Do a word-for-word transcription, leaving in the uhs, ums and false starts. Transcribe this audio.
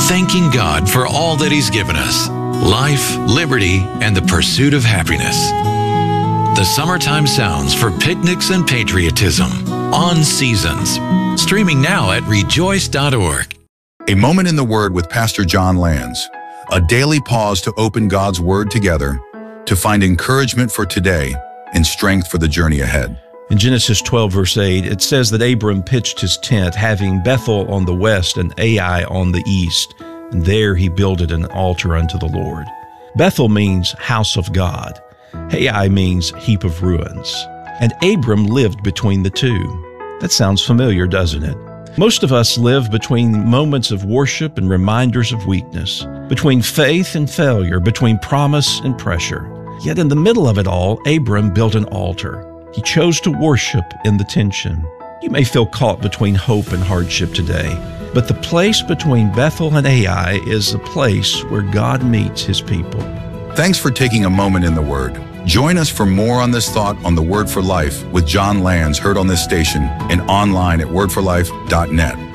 thanking God for all that He's given us: life, liberty, and the pursuit of happiness. The Summertime Sounds for Picnics and Patriotism, on Seasons. Streaming now at rejoice dot org. A Moment in the Word with Pastor John Lands. A daily pause to open God's Word together, to find encouragement for today and strength for the journey ahead. In Genesis twelve, verse eight, it says that Abram pitched his tent, having Bethel on the west and Ai on the east, and there he builded an altar unto the Lord. Bethel means house of God. Ai means heap of ruins. And Abram lived between the two. That sounds familiar, doesn't it? Most of us live between moments of worship and reminders of weakness, between faith and failure, between promise and pressure. Yet in the middle of it all, Abram built an altar. He chose to worship in the tension. You may feel caught between hope and hardship today, but the place between Bethel and Ai is a place where God meets His people. Thanks for taking a moment in the Word. Join us for more on this thought on the Word for Life with John Lands, heard on this station and online at word for life dot net.